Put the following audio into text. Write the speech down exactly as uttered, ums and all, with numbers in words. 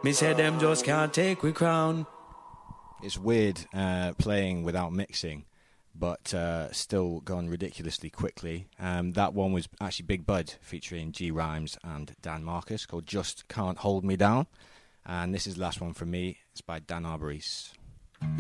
Me say them just can't take we crown. It's weird uh, playing without mixing, but uh, still gone ridiculously quickly. Um, that one was actually Big Bud featuring G Rhymes and Dan Marcus, called Just Can't Hold Me Down. And this is the last one from me. It's by Dan Arboris.